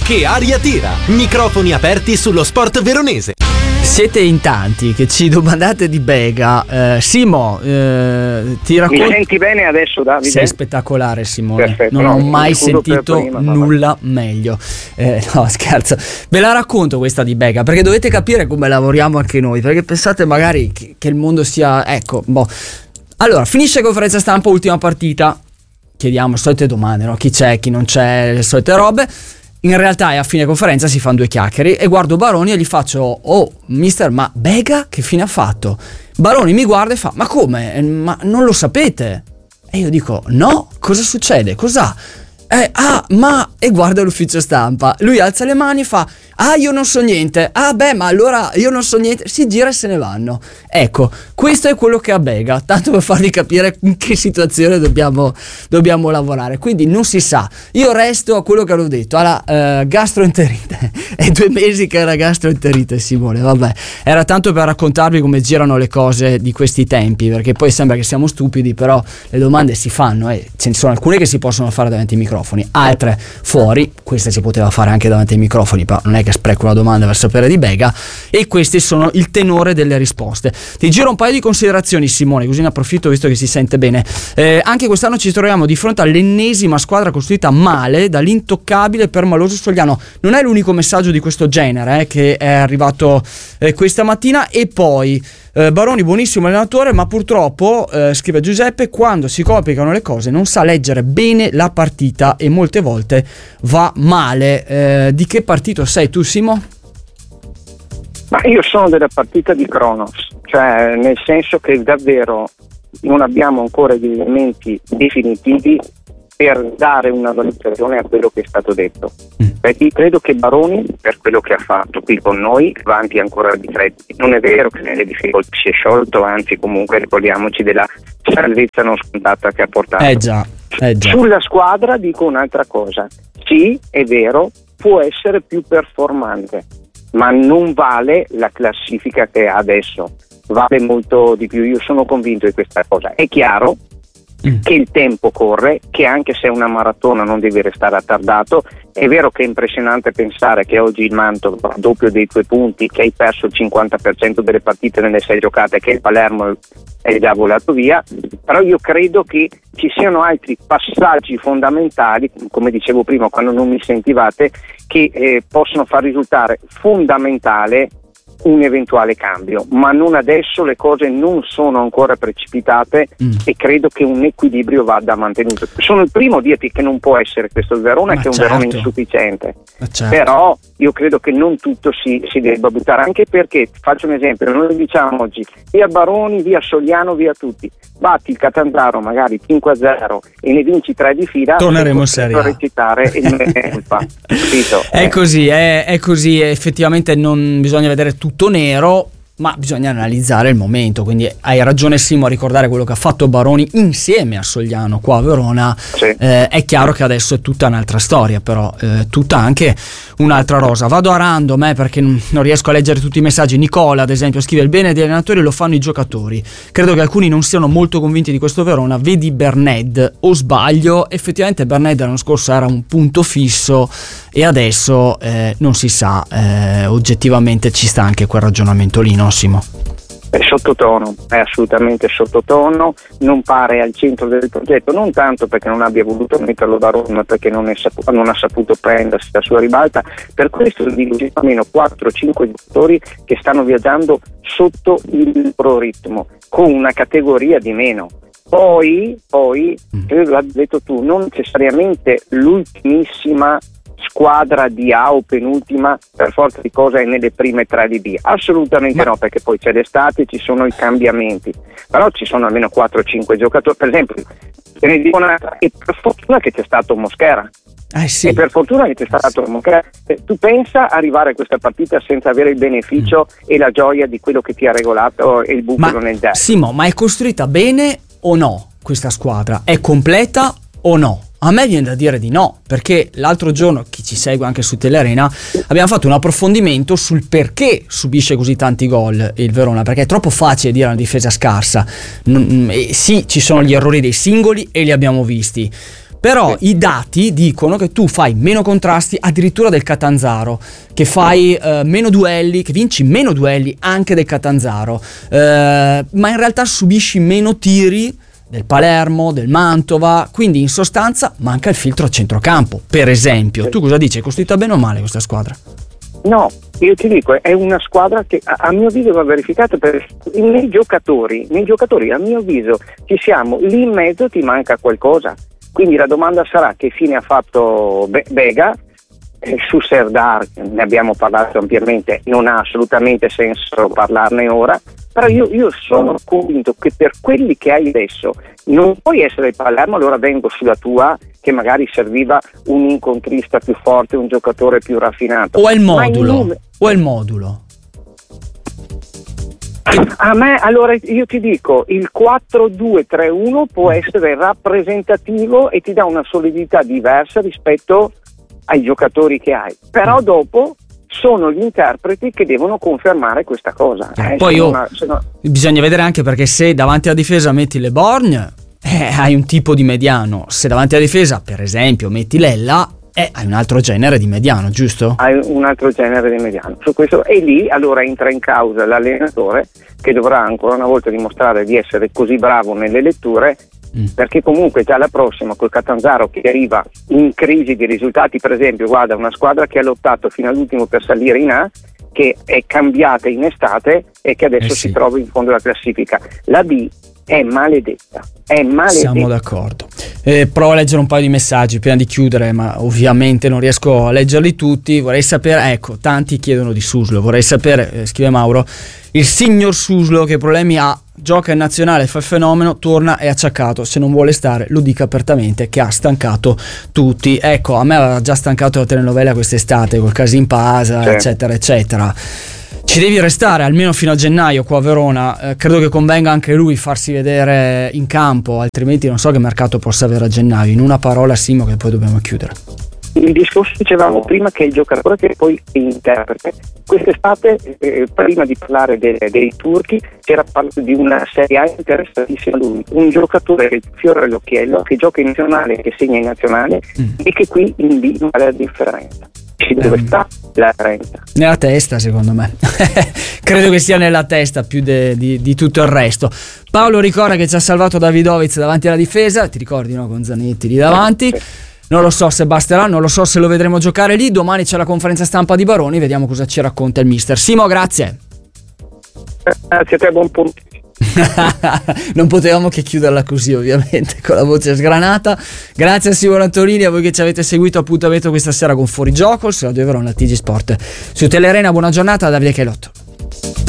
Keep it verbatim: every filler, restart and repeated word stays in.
Che aria tira! Microfoni aperti sullo sport veronese. Siete in tanti che ci domandate di Bega. eh, Simo, eh, ti racconto. Mi senti bene adesso, Davide? Sei spettacolare, Simone. Perfetto, non no, ho mai sentito prima, nulla meglio. eh, No, scherzo. Ve la racconto questa di Bega, perché dovete capire come lavoriamo anche noi. Perché pensate magari che, che il mondo sia, ecco, boh. Allora, finisce conferenza stampa, ultima partita. Chiediamo solite domande, no? Chi c'è, chi non c'è, le solite robe. In realtà a fine conferenza si fanno due chiacchiere e guardo Baroni e gli faccio: oh mister, ma Bega che fine ha fatto? Baroni mi guarda e fa: ma come? Ma non lo sapete? E io dico: no, cosa succede? Cos'ha? Eh, ah, ma... E guarda l'ufficio stampa, lui alza le mani e fa: ah, io non so niente. Ah beh, ma allora io non so niente. Si gira e se ne vanno. Ecco, questo è quello che ha Bega, tanto per farvi capire in che situazione dobbiamo, dobbiamo lavorare. Quindi non si sa. Io resto a quello che avevo detto, alla uh, gastroenterite. È due mesi che era gastroenterite, Simone. Vabbè, era tanto per raccontarvi come girano le cose di questi tempi, perché poi sembra che siamo stupidi, però le domande si fanno e ce ne sono alcune che si possono fare davanti ai microfoni, altre fuori. Questa si poteva fare anche davanti ai microfoni, però non è che spreco una domanda per sapere di Bega. E questi sono il tenore delle risposte. Ti giro un paio di considerazioni, Simone, così ne approfitto visto che si sente bene. Eh, anche quest'anno ci troviamo di fronte all'ennesima squadra costruita male dall'intoccabile Permaloso Sogliano. Non è l'unico messaggio di questo genere eh, che è arrivato eh, questa mattina. E poi eh, Baroni, buonissimo allenatore, ma purtroppo, eh, scrive Giuseppe, quando si complicano le cose non sa leggere bene la partita e molte volte va male. Eh, di che partito sei tu, Simo? Ma io sono della partita di Kronos, cioè nel senso che davvero non abbiamo ancora gli elementi definitivi per dare una valutazione a quello che è stato detto. Mm. Perché credo che Baroni, per quello che ha fatto qui con noi, va avanti ancora di fretta. Non è vero che nelle difficoltà si è sciolto, anzi comunque ricordiamoci della salvezza non scontata che ha portato. Eh già, eh già. Sulla squadra dico un'altra cosa. Sì, è vero, può essere più performante, ma non vale la classifica che ha adesso, vale molto di più. Io sono convinto di questa cosa. È chiaro mm. che il tempo corre, che anche se è una maratona non devi restare attardato. È vero che è impressionante pensare che oggi il Mantova, doppio dei tuoi punti, che hai perso il cinquanta per cento delle partite nelle sei giocate, che il Palermo è già volato via, però io credo che ci siano altri passaggi fondamentali, come dicevo prima quando non mi sentivate, che eh, possono far risultare fondamentale un eventuale cambio, ma non adesso. Le cose non sono ancora precipitate mm. e credo che un equilibrio vada mantenuto. Sono il primo a dirti che non può essere questo il Verona, ma che è un certo. Verona insufficiente, certo. Però io credo che non tutto si, si debba buttare, anche perché, faccio un esempio, noi diciamo oggi via Baroni, via Sogliano, via tutti, batti il Catanzaro magari cinque a zero e ne vinci tre di fila, torneremo in Serie A. recitare e non è colpa. È così, è, è così, effettivamente non bisogna vedere tutto nero, ma bisogna analizzare il momento. Quindi hai ragione, Simo, a ricordare quello che ha fatto Baroni insieme a Sogliano qua a Verona. Sì. Eh, è chiaro che adesso è tutta un'altra storia, però eh, tutta anche un'altra rosa. Vado a random eh, perché non riesco a leggere tutti i messaggi. Nicola ad esempio scrive: il bene degli allenatori lo fanno i giocatori. Credo che alcuni non siano molto convinti di questo Verona, vedi Berned. O sbaglio? Effettivamente Berned l'anno scorso era un punto fisso e adesso eh, non si sa. eh, oggettivamente ci sta anche quel ragionamento lì, no Simo? È sottotono, è assolutamente sottotono, non pare al centro del progetto, non tanto perché non abbia voluto metterlo da Roma, ma perché non, è saputo, non ha saputo prendersi la sua ribalta. Per questo dico almeno quattro cinque giocatori che stanno viaggiando sotto il loro ritmo, con una categoria di meno. Poi, poi, credo l'hai detto tu, non necessariamente l'ultimissima squadra di A o penultima per forza di cosa è nelle prime tre di B, assolutamente Ma... no, perché poi c'è l'estate, ci sono i cambiamenti, però ci sono almeno quattro cinque giocatori. Per esempio, te ne dico una, e per fortuna che c'è stato Mosquera. Eh sì. E per fortuna che c'è stato eh sì. Mosquera. Tu pensa arrivare a questa partita senza avere il beneficio mm. e la gioia di quello che ti ha regolato e il buco nel deck. Simo, ma è costruita bene o no questa squadra? È completa o no? A me viene da dire di no, perché l'altro giorno, chi ci segue anche su Telearena, abbiamo fatto un approfondimento sul perché subisce così tanti gol il Verona, perché è troppo facile dire una difesa scarsa. Non, eh, sì, ci sono gli errori dei singoli e li abbiamo visti, Però sì. i dati dicono che tu fai meno contrasti addirittura del Catanzaro, che fai eh, meno duelli, che vinci meno duelli anche del Catanzaro, eh, ma in realtà subisci meno tiri del Palermo, del Mantova, quindi in sostanza manca il filtro a centrocampo, per esempio. Sì. Tu cosa dici? È costruita bene o male questa squadra? No, io ti dico, è una squadra che a, a mio avviso va verificata per nei giocatori, nei giocatori a mio avviso ci siamo, lì in mezzo ti manca qualcosa, quindi la domanda sarà che fine ha fatto Be- Bega, eh, su Serdar ne abbiamo parlato ampiamente, non ha assolutamente senso parlarne ora, però io, io sono convinto che per quelli che hai adesso non puoi essere il Palermo, allora vengo sulla tua, che magari serviva un incontrista più forte, un giocatore più raffinato. O è il Ma modulo? in... O è il modulo? A me, allora io ti dico, il quattro due tre uno può essere rappresentativo e ti dà una solidità diversa rispetto ai giocatori che hai, però dopo sono gli interpreti che devono confermare questa cosa. Eh, Poi se oh, non- se no- bisogna vedere anche, perché se davanti alla difesa metti Le Borgne, eh, hai un tipo di mediano. Se davanti alla difesa, per esempio, metti Lella, eh, hai un altro genere di mediano, giusto? hai un altro genere di mediano su questo, e lì allora entra in causa l'allenatore, che dovrà ancora una volta dimostrare di essere così bravo nelle letture, Mm. perché comunque già la prossima col Catanzaro che arriva in crisi di risultati, per esempio guarda una squadra che ha lottato fino all'ultimo per salire in A, che è cambiata in estate e che adesso Eh sì. si trova in fondo alla classifica. La B è maledetta, è maledetta. Siamo d'accordo. Eh, provo a leggere un paio di messaggi prima di chiudere, ma ovviamente non riesco a leggerli tutti. Vorrei sapere, ecco, tanti chiedono di Suslo. Vorrei sapere, eh, scrive Mauro, il signor Suslo che problemi ha? Gioca in nazionale, fa il fenomeno, torna e acciaccato. Se non vuole stare, lo dica apertamente che ha stancato tutti. Ecco, a me aveva già stancato la telenovela quest'estate col Casin Pasa, Sì. eccetera, eccetera. Ci devi restare almeno fino a gennaio qua a Verona. Eh, credo che convenga anche lui farsi vedere in campo, altrimenti non so che mercato possa avere a gennaio. In una parola, Simo, che poi dobbiamo chiudere. Il discorso dicevamo prima che è il giocatore che poi è interprete. Quest'estate, eh, prima di parlare de- dei turchi, c'era parlato di una Serie A interessantissima lui, un giocatore che fiore all'occhiello, che gioca in nazionale, che segna in nazionale Mm. e che qui in B non fa la differenza. Dove Ehm. sta la differenza? Nella testa, secondo me. Credo che sia nella testa più de- di, di tutto il resto. Paolo ricorda che ci ha salvato Davidovic davanti alla difesa, ti ricordi, no? Con Zanetti lì davanti. Non lo so se basterà, non lo so se lo vedremo giocare lì. Domani c'è la conferenza stampa di Baroni, vediamo cosa ci racconta il mister. Simo, grazie. Grazie a te, buon punto. Non potevamo che chiuderla così, ovviamente, con la voce sgranata. Grazie a Simone Antolini, a voi che ci avete seguito. Appuntamento questa sera con Fuorigioco, il Studio Verona, T G Sport su Telerena. Buona giornata da Davide Cailotto.